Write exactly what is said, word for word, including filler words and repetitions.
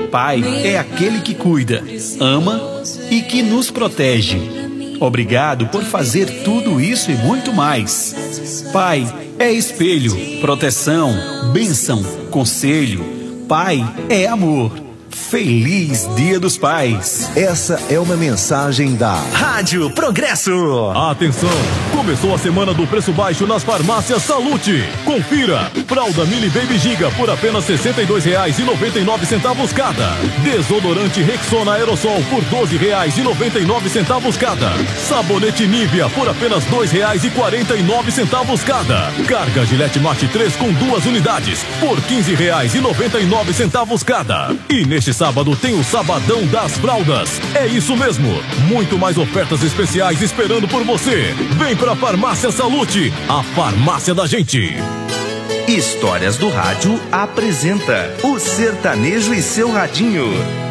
Pai é aquele que cuida, ama e que nos protege. Obrigado por fazer tudo isso e muito mais. Pai é espelho, proteção, bênção, conselho. Pai é amor. Feliz Dia dos Pais. Essa é uma mensagem da Rádio Progresso. Atenção, começou a semana do preço baixo nas farmácias Salute. Confira, fralda Mini Baby Giga por apenas sessenta e dois reais e noventa e nove centavos cada. Desodorante Rexona Aerosol por doze reais e noventa e nove centavos cada. Sabonete Nivea por apenas dois reais e quarenta e nove centavos cada. Carga Gillette Mate três com duas unidades por quinze reais e noventa e nove centavos cada. E neste sábado tem o Sabadão das Fraldas. É isso mesmo, muito mais ofertas especiais esperando por você. Vem pra Farmácia Salute, a farmácia da gente. Histórias do Rádio apresenta o Sertanejo e seu Radinho.